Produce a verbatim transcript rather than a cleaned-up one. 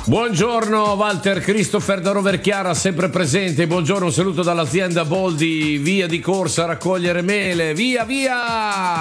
Buongiorno Walter Christopher da Roverchiara, sempre presente. Buongiorno, un saluto dall'azienda Boldi, via di corsa a raccogliere mele, via via!